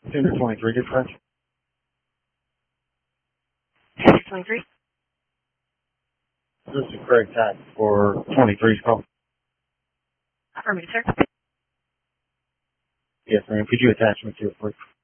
Center 23, dispatch. 23? This is Craig Tack for 23's call. Affirmative, sir. Yes, ma'am. Could you attach me to it, please?